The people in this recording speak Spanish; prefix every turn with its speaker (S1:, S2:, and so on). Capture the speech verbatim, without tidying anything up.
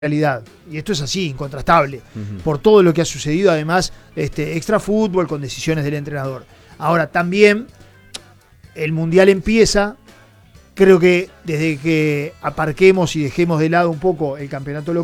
S1: realidad, y esto es así, incontrastable,
S2: Uh-huh.
S1: por todo lo que ha sucedido, además, este, extra fútbol, con decisiones del entrenador. Ahora, también, el Mundial empieza, creo que desde que aparquemos y dejemos de lado un poco el campeonato local,